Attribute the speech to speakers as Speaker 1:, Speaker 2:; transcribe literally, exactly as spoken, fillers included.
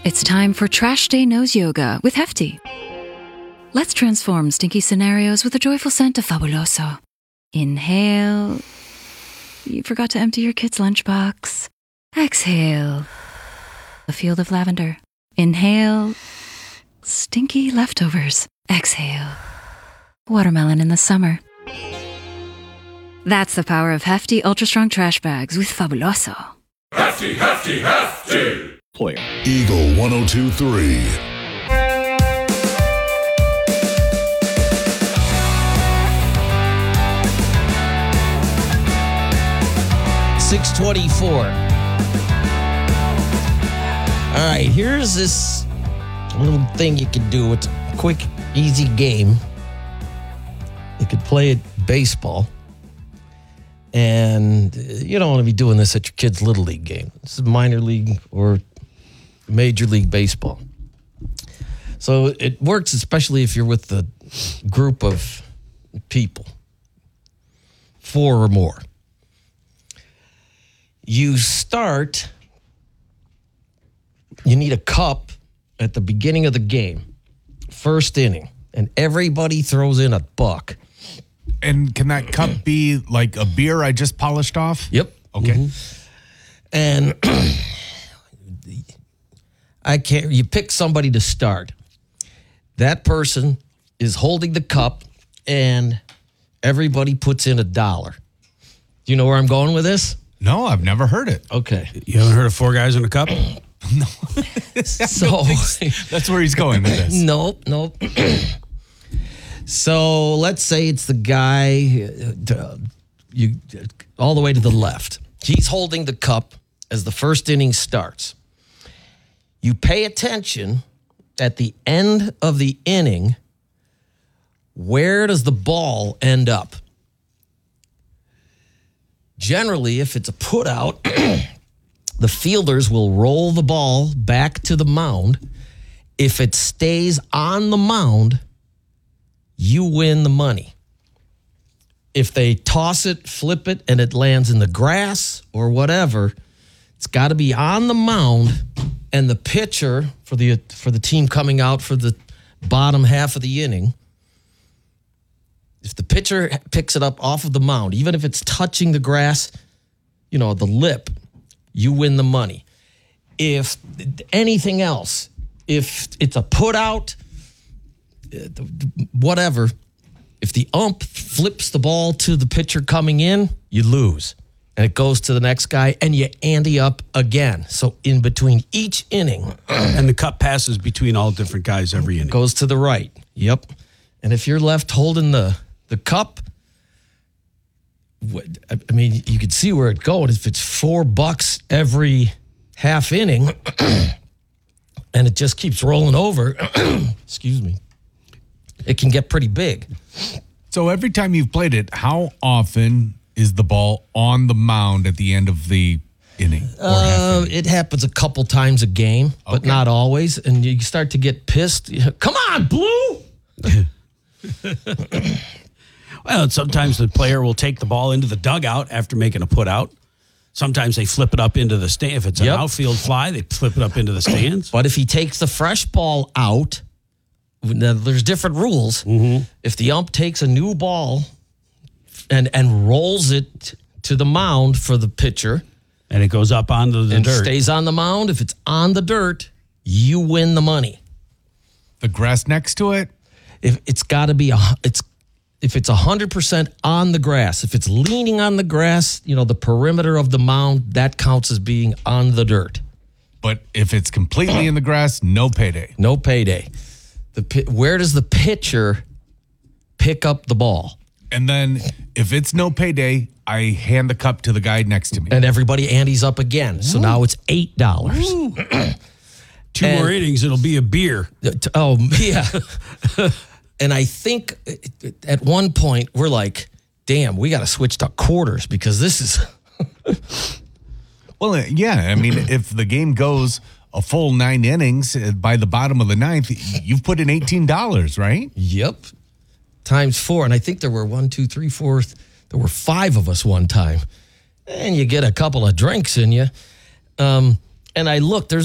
Speaker 1: It's time for Trash Day Nose Yoga with Hefty. Let's transform stinky scenarios with a joyful scent of Fabuloso. Inhale. You forgot to empty your kid's lunchbox. Exhale. A field of lavender. Inhale. Stinky leftovers. Exhale. Watermelon in the summer. That's the power of Hefty Ultra Strong Trash Bags with Fabuloso.
Speaker 2: Hefty, hefty, hefty!
Speaker 3: Player.
Speaker 4: Eagle one oh two three.
Speaker 3: six twenty-four. All right, here's this little thing you can do. It's a quick, easy game. You could play it baseball. And you don't want to be doing this at your kid's Little League game. This is minor league or Major League Baseball. So it works especially if you're with a group of people, four or more. You start, you need a cup at the beginning of the game, first inning, and everybody throws in a buck.
Speaker 5: And can that cup be like a beer I just polished off?
Speaker 3: Yep.
Speaker 5: Okay.
Speaker 3: Mm-hmm. And I can't, you pick somebody to start. That person is holding the cup and everybody puts in a dollar. Do you know where I'm going with this?
Speaker 5: No, I've never heard it.
Speaker 3: Okay.
Speaker 6: You haven't heard of Four Guys in a Cup?
Speaker 5: No.
Speaker 3: So
Speaker 5: That's where he's going with this.
Speaker 3: Nope, nope. So let's say it's the guy uh, you all the way to the left. He's holding the cup as the first inning starts. You pay attention at the end of the inning. Where does the ball end up? Generally, if it's a put out, the fielders will roll the ball back to the mound. If it stays on the mound, you win the money. If they toss it, flip it, and it lands in the grass or whatever, it's got to be on the mound, and the pitcher for the for the team coming out for the bottom half of the inning, if the pitcher picks it up off of the mound, even if it's touching the grass, you know, the lip, you win the money. If anything else, if it's a put out, whatever, if the ump flips the ball to the pitcher coming in, you lose. And it goes to the next guy, and you ante up again. So in between each inning.
Speaker 6: And the cup passes between all different guys every inning.
Speaker 3: Goes to the right. Yep. And if you're left holding the, the cup, I mean, you could see where it goes. If it's four bucks every half inning, and it just keeps rolling over, excuse me, it can get pretty big.
Speaker 5: So every time you've played it, how often is the ball on the mound at the end of the inning? Or half
Speaker 3: Uh,
Speaker 5: inning?
Speaker 3: it happens a couple times a game, but
Speaker 5: Okay.
Speaker 3: not always. And you start to get pissed. Come on, Blue!
Speaker 6: Well, sometimes the player will take the ball into the dugout after making a put out. Sometimes they flip it up into the stand. If it's an
Speaker 3: Yep.
Speaker 6: outfield fly, they flip it up into the stands.
Speaker 3: But if he takes the fresh ball out, now there's different rules.
Speaker 6: Mm-hmm.
Speaker 3: If the ump takes a new ball and and rolls it to the mound for the pitcher
Speaker 6: And it goes up onto the
Speaker 3: and
Speaker 6: dirt.
Speaker 3: stays on the mound, if it's on the dirt, you win the money.
Speaker 5: The grass next to it?
Speaker 3: If it's got to be a it's if it's one hundred percent on the grass, if it's leaning on the grass, you know, the perimeter of the mound, that counts as being on the dirt.
Speaker 5: But if it's completely in the grass, no payday.
Speaker 3: No payday. The pi- where does the pitcher pick up the ball?
Speaker 5: And then if it's no payday, I hand the cup to the guy next to me.
Speaker 3: And everybody antes up again. So now it's eight dollars.
Speaker 6: Two
Speaker 3: and-
Speaker 6: more innings, it'll be a beer.
Speaker 3: Oh, yeah. And I think at one point we're like, damn, we got to switch to quarters because this is...
Speaker 5: Well, uh, yeah. I mean, if the game goes a full nine innings uh, by the bottom of the ninth, you've put in eighteen dollars, right?
Speaker 3: Yep. Times four. And I think there were one, two, three, four, there were five of us one time. And you get a couple of drinks in you. Um, and I looked, there's